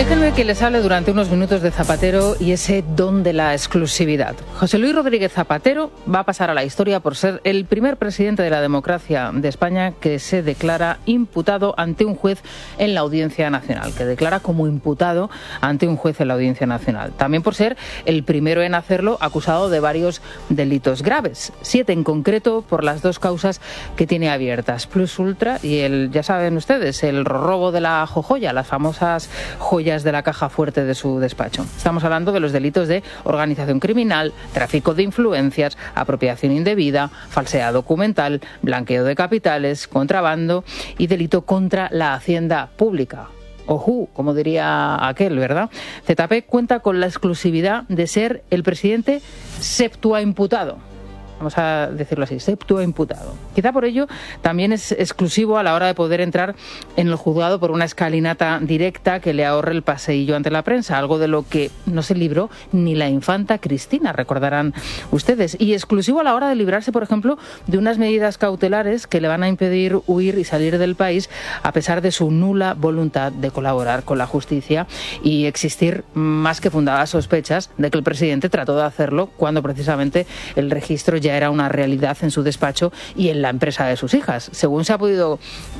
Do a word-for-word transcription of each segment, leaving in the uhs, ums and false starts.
Déjenme que les hable durante unos minutos de Zapatero y ese don de la exclusividad. José Luis Rodríguez Zapatero va a pasar a la historia por ser el primer presidente de la democracia de España que se declara imputado ante un juez en la Audiencia Nacional, que declara como imputado ante un juez en la Audiencia Nacional. También por ser el primero en hacerlo acusado de varios delitos graves, siete en concreto por las dos causas que tiene abiertas, Plus Ultra y el, ya saben ustedes, el robo de la jojoya, las famosas joyas de la caja fuerte de su despacho. Estamos hablando de los delitos de organización criminal, tráfico de influencias, apropiación indebida, falsedad documental, blanqueo de capitales, contrabando y delito contra la hacienda pública. Ojú, como diría aquel, ¿verdad? Z P cuenta con la exclusividad de ser el presidente septuaimputado. Vamos a decirlo así, septuaimputado. Quizá por ello también es exclusivo a la hora de poder entrar en el juzgado por una escalinata directa que le ahorre el paseillo ante la prensa, algo de lo que no se libró ni la infanta Cristina, recordarán ustedes. Y exclusivo a la hora de librarse, por ejemplo, de unas medidas cautelares que le van a impedir huir y salir del país a pesar de su nula voluntad de colaborar con la justicia y existir más que fundadas sospechas de que el presidente trató de hacerlo cuando precisamente el registro ya era una realidad en su despacho y en la empresa de sus hijas. Según se ha podido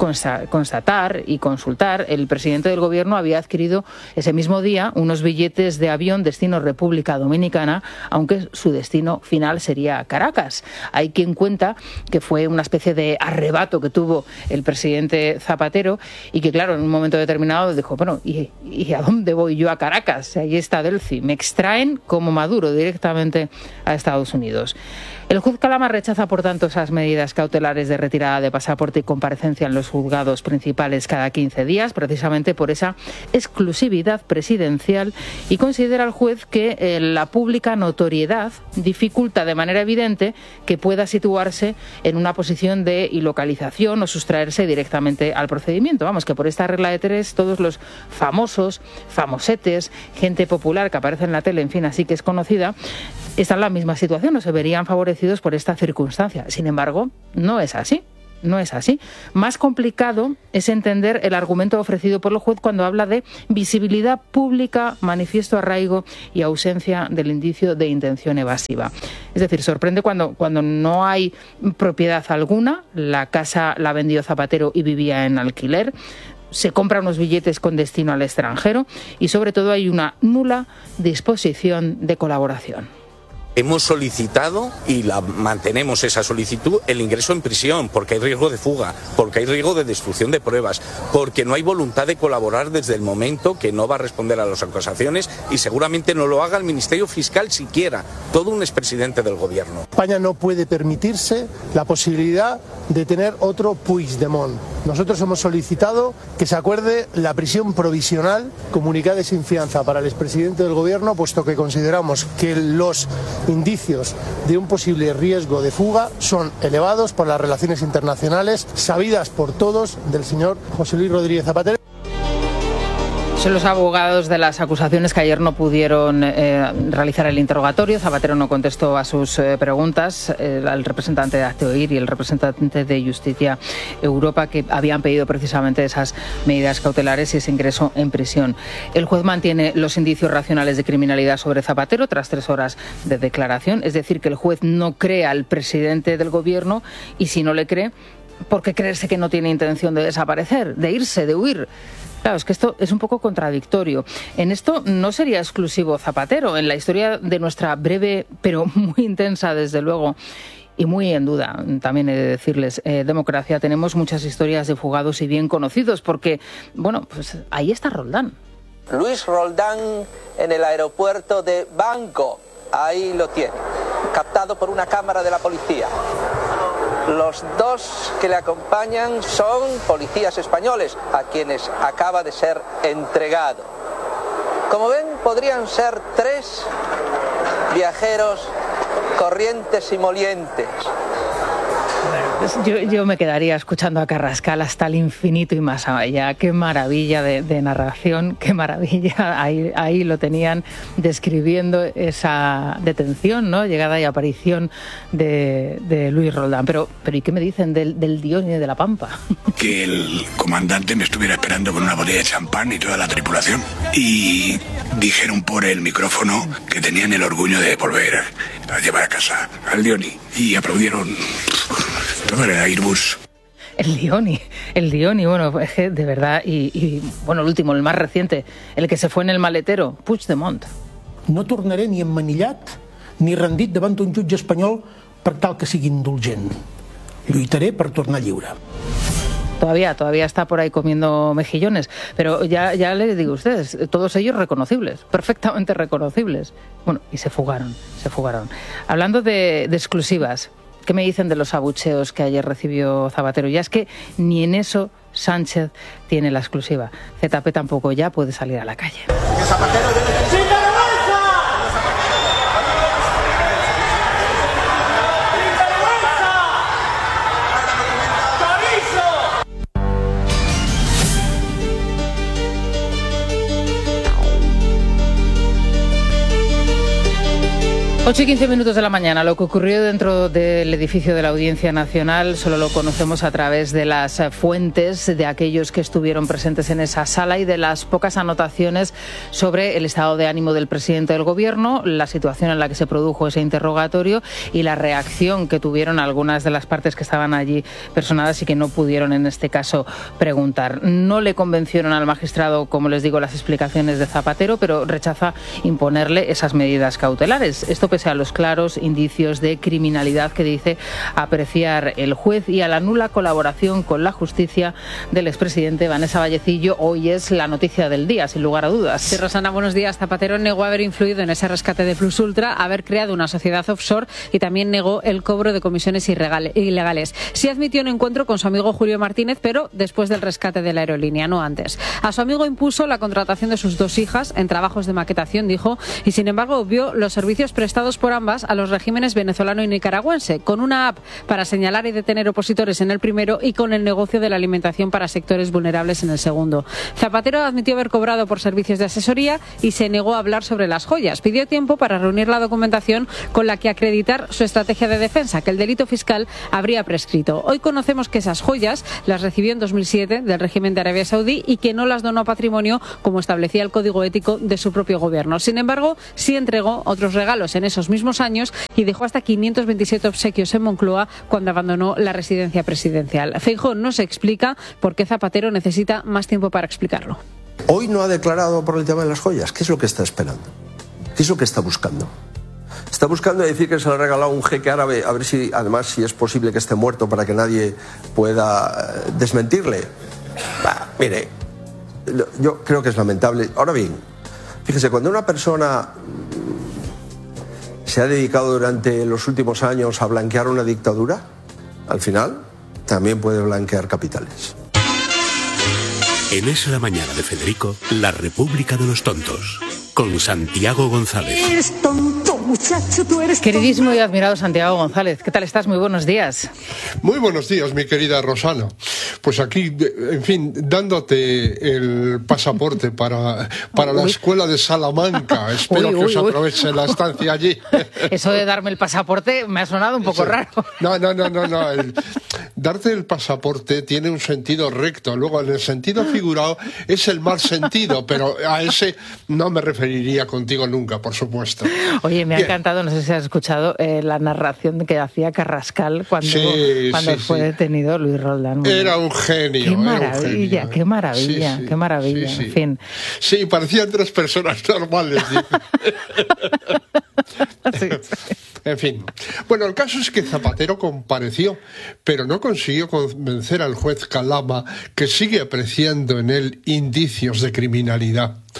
constatar y consultar, el presidente del gobierno había adquirido ese mismo día unos billetes de avión destino República Dominicana, aunque su destino final sería Caracas. Hay quien cuenta que fue una especie de arrebato que tuvo el presidente Zapatero y que, claro, en un momento determinado dijo, bueno, ¿y, y a dónde voy yo a Caracas? Ahí está Delcy. Me extraen como Maduro directamente a Estados Unidos. El juez Calama rechaza, por tanto, esas medidas cautelares de retirada de pasaporte y comparecencia en los juzgados principales cada quince días, precisamente por esa exclusividad presidencial, y considera al juez que eh, la pública notoriedad dificulta de manera evidente que pueda situarse en una posición de ilocalización o sustraerse directamente al procedimiento. Vamos, que por esta regla de tres, todos los famosos, famosetes, gente popular que aparece en la tele, en fin, así que es conocida, están en la misma situación o se verían favorecidos por esta circunstancia. Sin embargo, no es así. No es así. Más complicado es entender el argumento ofrecido por el juez cuando habla de visibilidad pública, manifiesto arraigo y ausencia del indicio de intención evasiva. Es decir, sorprende cuando, cuando no hay propiedad alguna, la casa la vendió Zapatero y vivía en alquiler, se compran unos billetes con destino al extranjero y sobre todo hay una nula disposición de colaboración. Hemos solicitado, y la mantenemos esa solicitud, el ingreso en prisión, porque hay riesgo de fuga, porque hay riesgo de destrucción de pruebas, porque no hay voluntad de colaborar desde el momento que no va a responder a las acusaciones y seguramente no lo haga el Ministerio Fiscal siquiera, todo un expresidente del gobierno. España no puede permitirse la posibilidad de tener otro Puigdemont. Nosotros hemos solicitado que se acuerde la prisión provisional comunicada y sin fianza para el expresidente del gobierno, puesto que consideramos que los indicios de un posible riesgo de fuga son elevados por las relaciones internacionales sabidas por todos del señor José Luis Rodríguez Zapatero. Son los abogados de las acusaciones que ayer no pudieron eh, realizar el interrogatorio. Zapatero no contestó a sus eh, preguntas. Eh, el representante de Hazte Oír y el representante de Justicia Europa, que habían pedido precisamente esas medidas cautelares y ese ingreso en prisión. El juez mantiene los indicios racionales de criminalidad sobre Zapatero tras tres horas de declaración. Es decir, que el juez no cree al presidente del gobierno y si no le cree, ¿por qué creerse que no tiene intención de desaparecer, de irse, de huir? Claro, es que esto es un poco contradictorio. En esto no sería exclusivo Zapatero. En la historia de nuestra breve, pero muy intensa, desde luego, y muy en duda, también he de decirles, eh, democracia, tenemos muchas historias de fugados y bien conocidos, porque, bueno, pues ahí está Roldán. Luis Roldán en el aeropuerto de Bangkok. Ahí lo tiene, captado por una cámara de la policía. Los dos que le acompañan son policías españoles, a quienes acaba de ser entregado. Como ven, podrían ser tres viajeros corrientes y molientes. Pues yo, yo me quedaría escuchando a Carrascal hasta el infinito y más allá. Qué maravilla de, de narración, qué maravilla. Ahí, ahí lo tenían describiendo esa detención, ¿no? Llegada y aparición de, de Luis Roldán. Pero, pero ¿y qué me dicen del, del Dioni de la Pampa? Que el comandante me estuviera esperando con una botella de champán y toda la tripulación. Y dijeron por el micrófono que tenían el orgullo de volver a llevar a casa al Dioni. Y aplaudieron. Todo era Airbus. El Dioni, el Dioni, bueno, es que de verdad, y, y bueno, el último, el más reciente, el que se fue en el maletero, Puigdemont. No tornaré ni emmanillat ni rendit davant un jutge espanyol per tal que sigui indulgent. Lluitaré per tornar lliure. Todavía, todavía está por ahí comiendo mejillones, pero ya, ya les digo a ustedes, todos ellos reconocibles, perfectamente reconocibles. Bueno, y se fugaron, se fugaron. Hablando de, de exclusivas, ¿qué me dicen de los abucheos que ayer recibió Zapatero? Ya es que ni en eso Sánchez tiene la exclusiva. Z P tampoco ya puede salir a la calle. ocho y quince minutos de la mañana. Lo que ocurrió dentro del edificio de la Audiencia Nacional solo lo conocemos a través de las fuentes de aquellos que estuvieron presentes en esa sala y de las pocas anotaciones sobre el estado de ánimo del presidente del Gobierno, la situación en la que se produjo ese interrogatorio y la reacción que tuvieron algunas de las partes que estaban allí personadas y que no pudieron en este caso preguntar. No le convencieron al magistrado, como les digo, las explicaciones de Zapatero, pero rechaza imponerle esas medidas cautelares. Esto pese a los claros indicios de criminalidad que dice apreciar el juez y a la nula colaboración con la justicia del expresidente Vanessa Vallecillo. Hoy es la noticia del día, sin lugar a dudas. Sí, Rosana, buenos días. Zapatero negó haber influido en ese rescate de Plus Ultra, haber creado una sociedad offshore y también negó el cobro de comisiones ilegales. Sí admitió un encuentro con su amigo Julio Martínez, pero después del rescate de la aerolínea, no antes. A su amigo impuso la contratación de sus dos hijas en trabajos de maquetación, dijo, y sin embargo obvió los servicios prestados por ambas a los regímenes venezolano y nicaragüense, con una app para señalar y detener opositores en el primero y con el negocio de la alimentación para sectores vulnerables en el segundo. Zapatero admitió haber cobrado por servicios de asesoría y se negó a hablar sobre las joyas. Pidió tiempo para reunir la documentación con la que acreditar su estrategia de defensa, que el delito fiscal habría prescrito. Hoy conocemos que esas joyas las recibió en dos mil siete del régimen de Arabia Saudí y que no las donó a patrimonio como establecía el código ético de su propio gobierno. Sin embargo, sí entregó otros regalos en esos mismos años y dejó hasta quinientos veintisiete obsequios en Moncloa cuando abandonó la residencia presidencial. Feijóo no se explica por qué Zapatero necesita más tiempo para explicarlo. Hoy no ha declarado por el tema de las joyas. ¿Qué es lo que está esperando? ¿Qué es lo que está buscando? Está buscando decir que se le ha regalado un jeque árabe, a ver si, además, si es posible que esté muerto para que nadie pueda desmentirle. Bah, mire, yo creo que es lamentable. Ahora bien, fíjese, cuando una persona se ha dedicado durante los últimos años a blanquear una dictadura, al final también puede blanquear capitales. En Es la Mañana de Federico, la República de los Tontos, con Santiago González. Eres tonto, muchacho, tú eres tonto. Queridísimo y admirado Santiago González, ¿qué tal estás? Muy buenos días. Muy buenos días, mi querida Rosana. Pues aquí, en fin, dándote el pasaporte para, para la escuela de Salamanca. Espero uy, uy, que os aproveche uy. la estancia allí. Eso de darme el pasaporte me ha sonado un poco sí. raro. No, no, no, no, no. El, darte el pasaporte tiene un sentido recto. Luego, en el sentido figurado, es el mal sentido, pero a ese no me referiría contigo nunca, por supuesto. Oye, me ha Bien. encantado, no sé si has escuchado eh, la narración que hacía Carrascal cuando, sí, cuando sí, fue sí. detenido Luis Roldán. Era un genio. Qué maravilla, era un genio, qué maravilla, sí, sí, qué maravilla, sí, sí. en fin. Sí, parecían tres personas normales. sí, sí. En fin. Bueno, el caso es que Zapatero compareció, pero no consiguió convencer al juez Calama, que sigue apreciando en él indicios de criminalidad.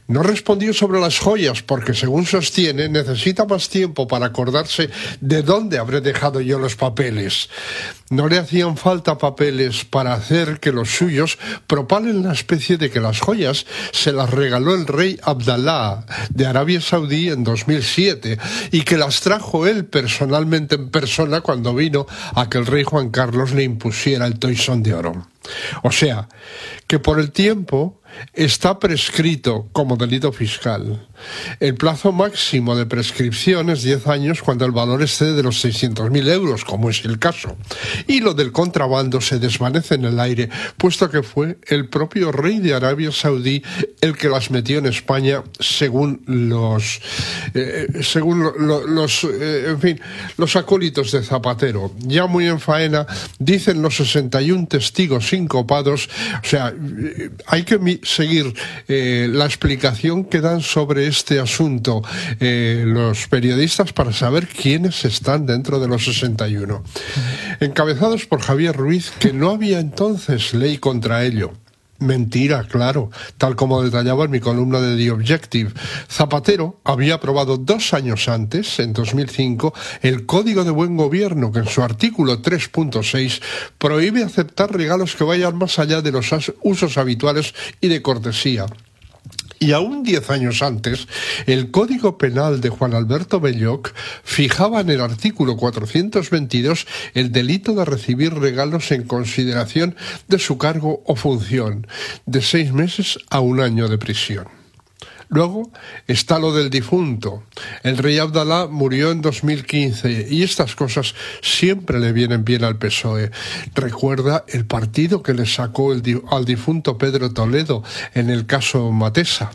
No respondió sobre las joyas porque, según sostiene, necesita más tiempo para acordarse de dónde habré dejado yo los papeles. No le hacían falta papeles para hacer que los suyos propalen la especie de que las joyas se las regaló el rey Abdalá de Arabia Saudí en dos mil siete y que las trajo él personalmente en persona cuando vino a que el rey Juan Carlos le impusiera el toisón de oro. O sea, que por el tiempo está prescrito como delito fiscal. El plazo máximo de prescripción es diez años cuando el valor excede de los seiscientos mil euros, como es el caso. Y lo del contrabando se desvanece en el aire, puesto que fue el propio rey de Arabia Saudí el que las metió en España, según los, eh, según lo, lo, los, eh, en fin, los acólitos de Zapatero. Ya muy en faena, dicen los sesenta y un testigos sincopados, o sea, hay que mi- seguir eh, la explicación que dan sobre este asunto eh, los periodistas para saber quiénes están dentro de los sesenta y uno. Encabezados por Javier Ruiz, que no había entonces ley contra ello. Mentira, claro, tal como detallaba en mi columna de The Objective. Zapatero había aprobado dos años antes, en dos mil cinco, el Código de Buen Gobierno, que en su artículo tres punto seis prohíbe aceptar regalos que vayan más allá de los usos habituales y de cortesía. Y aún diez años antes, el Código Penal de Juan Alberto Belloc fijaba en el artículo cuatrocientos veintidós el delito de recibir regalos en consideración de su cargo o función, de seis meses a un año de prisión. Luego está lo del difunto. El rey Abdalá murió en dos mil quince y estas cosas siempre le vienen bien al P S O E. Recuerda el partido que le sacó el di- al difunto Pedro Toledo en el caso Matesa.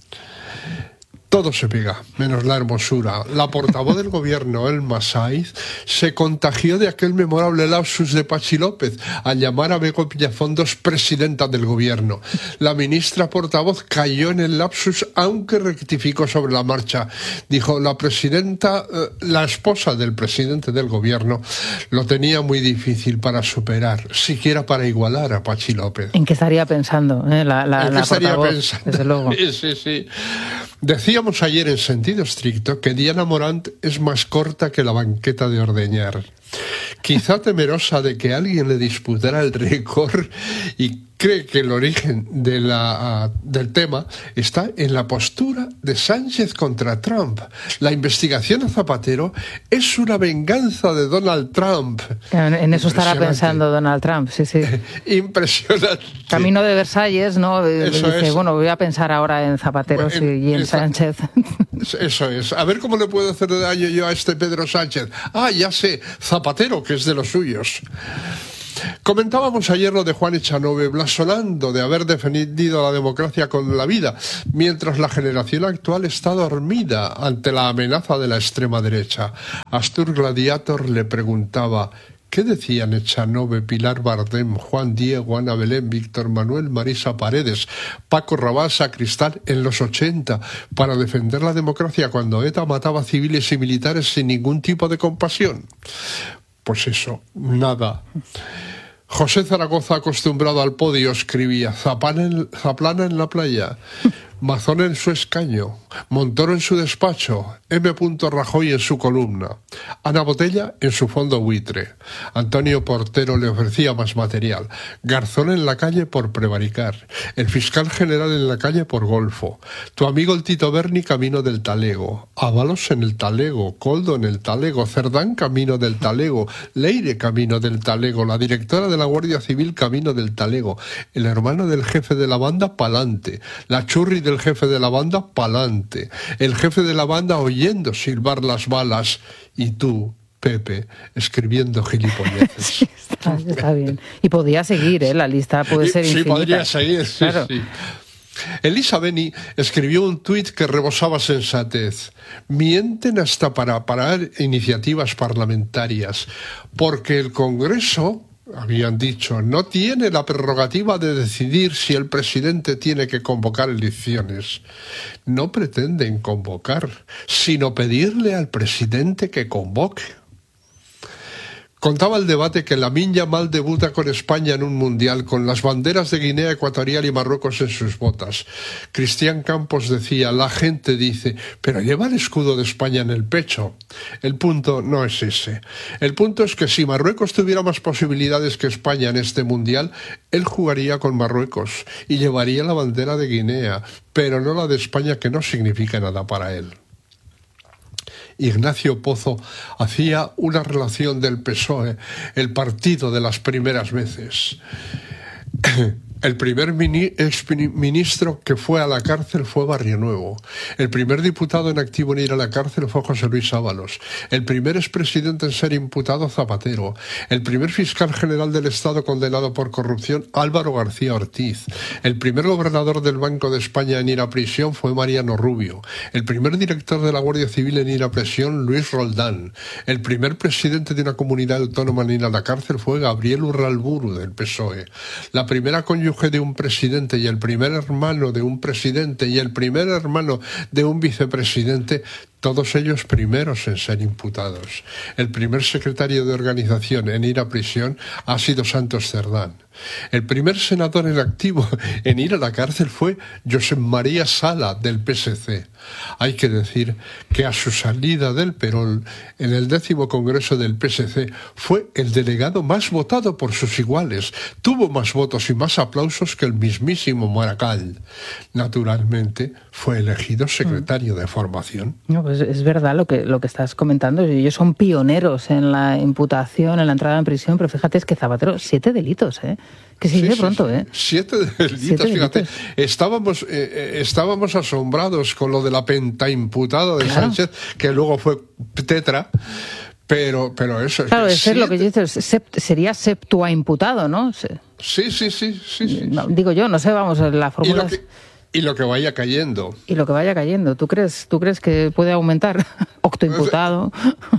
Todo se pega, menos la hermosura. La portavoz del gobierno, Elma Saiz, se contagió de aquel memorable lapsus de Pachi López al llamar a Bego Villafondos presidenta del gobierno. La ministra portavoz cayó en el lapsus, aunque rectificó sobre la marcha. Dijo, la presidenta, eh, la esposa del presidente del gobierno, lo tenía muy difícil para superar, siquiera para igualar a Pachi López. ¿En qué estaría pensando eh, la, la, ¿En qué la estaría portavoz? pensando? Desde luego. Sí, sí, sí. Decíamos ayer en sentido estricto que Diana Morant es más corta que la banqueta de ordeñar. Quizá temerosa de que alguien le disputara el récord y cree que el origen de la, uh, del tema está en la postura de Sánchez contra Trump. La investigación a Zapatero es una venganza de Donald Trump. En, en eso estará pensando Donald Trump, sí, sí. Impresionante. Camino de Versalles, ¿no? Eso Dice, es. bueno, voy a pensar ahora en Zapatero Bueno, en- sí, y en esa- Sánchez. Eso es. A ver cómo le puedo hacer daño yo a este Pedro Sánchez. Ah, ya sé, Zapatero, que es de los suyos. Comentábamos ayer lo de Juan Echanove, blasonando de haber defendido la democracia con la vida, mientras la generación actual está dormida ante la amenaza de la extrema derecha. Astur Gladiator le preguntaba, ¿qué decían Echanove, Pilar Bardem, Juan Diego, Ana Belén, Víctor Manuel, Marisa Paredes, Paco Rabanne, Sacristán en los ochenta para defender la democracia cuando ETA mataba civiles y militares sin ningún tipo de compasión? Pues eso, nada. José Zaragoza, acostumbrado al podio, escribía Zaplana en, Zaplana en la playa, Mazón en su escaño, Montoro en su despacho, M. Rajoy en su columna, Ana Botella en su fondo buitre. Antonio Portero le ofrecía más material, Garzón en la calle por prevaricar, el fiscal general en la calle por golfo, tu amigo el Tito Berni camino del Talego, Ábalos en el Talego, Coldo en el Talego, Cerdán camino del Talego, Leire camino del Talego, la directora de la Guardia Civil camino del Talego, el hermano del jefe de la banda pa'lante, la churri del jefe de la banda pa'lante, el jefe de la banda oyendo silbar las balas y tú, Pepe, escribiendo gilipolleces. Sí, está, está bien. Y podía seguir, ¿eh? La lista puede ser Sí, infinita. podría seguir, sí, Claro. sí. Elisa Beni escribió un tuit que rebosaba sensatez. Mienten hasta para parar iniciativas parlamentarias, porque el Congreso, habían dicho, no tiene la prerrogativa de decidir si el presidente tiene que convocar elecciones. No pretenden convocar, sino pedirle al presidente que convoque. Contaba el debate que Lamine Yamal debuta con España en un mundial con las banderas de Guinea Ecuatorial y Marruecos en sus botas. Cristian Campos decía, la gente dice, pero lleva el escudo de España en el pecho. El punto no es ese. El punto es que si Marruecos tuviera más posibilidades que España en este mundial, él jugaría con Marruecos y llevaría la bandera de Guinea, pero no la de España, que no significa nada para él. Ignacio Pozo hacía una relación del P S O E, el partido de las primeras veces. El primer mini, exministro que fue a la cárcel fue Barrionuevo. El primer diputado en activo en ir a la cárcel fue José Luis Ábalos. El primer expresidente en ser imputado, Zapatero. El primer fiscal general del Estado condenado por corrupción, Álvaro García Ortiz. El primer gobernador del Banco de España en ir a prisión fue Mariano Rubio. El primer director de la Guardia Civil en ir a prisión, Luis Roldán. El primer presidente de una comunidad autónoma en ir a la cárcel fue Gabriel Urralburu, del P S O E. La primera cónyuge de un presidente y el primer hermano de un presidente y el primer hermano de un vicepresidente, todos ellos primeros en ser imputados. El primer secretario de organización en ir a prisión ha sido Santos Cerdán. El primer senador en activo en ir a la cárcel fue Josep María Sala, del P S C. Hay que decir que a su salida del Perón, en el décimo congreso del P S C, fue el delegado más votado por sus iguales. Tuvo más votos y más aplausos que el mismísimo Maragall. Naturalmente, fue elegido secretario de formación. No, pues es verdad lo que, lo que estás comentando. Ellos son pioneros en la imputación, en la entrada en prisión, pero fíjate, es que Zapatero, siete delitos, ¿eh? Que se dice sí, pronto, sí, sí. ¿eh? Siete delitos, Siete fíjate. Delitos. Estábamos, eh, estábamos asombrados con lo de la pentaimputada de claro. Sánchez, que luego fue tetra. Pero, pero eso es claro, que eso siete... es lo que dices, sept, sería septuaimputado, ¿no? Sí, sí, sí, sí, sí, no, sí. Digo yo, no sé, vamos, la fórmula. Y lo que, y lo que vaya cayendo. Y lo que vaya cayendo. ¿Tú crees, tú crees que puede aumentar? Octoimputado.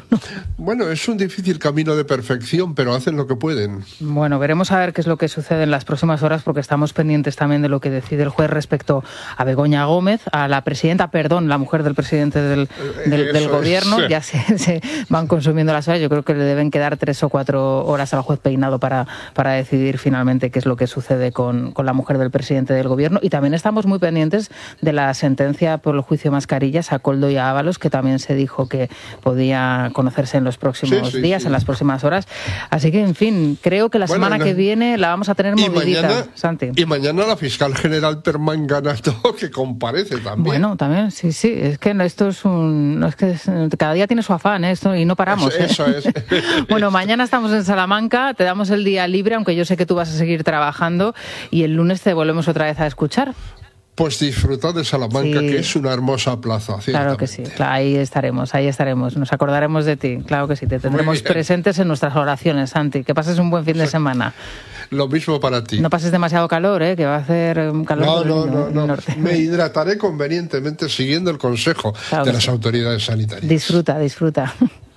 Bueno, es un difícil camino de perfección, pero hacen lo que pueden. Bueno, veremos a ver qué es lo que sucede en las próximas horas, porque estamos pendientes también de lo que decide el juez respecto a Begoña Gómez, a la presidenta, perdón, la mujer del presidente del, del, del gobierno. Es. Ya se, se van consumiendo las horas. Yo creo que le deben quedar tres o cuatro horas al juez Peinado para, para decidir finalmente qué es lo que sucede con, con la mujer del presidente del gobierno. Y también estamos muy pendientes de la sentencia por el juicio Mascarillas a Koldo y a Ábalos, que también se dijo que podía conocerse en los próximos sí, sí, días, sí. en las próximas horas. Así que, en fin, creo que la bueno, semana no. que viene la vamos a tener movidita, mañana, Santi. Y mañana la fiscal general Permanganato, que comparece también. Bueno, también, sí, sí. Es que esto es un... No, es que es, cada día tiene su afán, ¿eh? Esto, y no paramos. Eso, ¿eh? eso es. Bueno, mañana estamos en Salamanca, te damos el día libre, aunque yo sé que tú vas a seguir trabajando, y el lunes te volvemos otra vez a escuchar. Pues disfrutad de Salamanca, sí. que es una hermosa plaza. Claro que sí, claro, ahí estaremos, ahí estaremos. Nos acordaremos de ti, claro que sí. Te tendremos presentes en nuestras oraciones, Santi. Que pases un buen fin de semana. Lo mismo para ti. No pases demasiado calor, ¿eh? Que va a hacer calor. No, no, no, no. Norte. Me hidrataré convenientemente siguiendo el consejo claro de las sí. autoridades sanitarias. Disfruta, disfruta.